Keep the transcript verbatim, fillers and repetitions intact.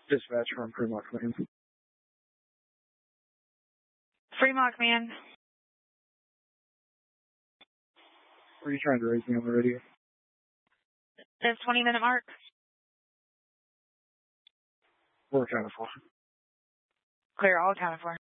Dispatch from Fremont Command. Fremont Command. Were you trying to raise me on the radio? This twenty minute mark. We're accounted for. Clear, all accounted for.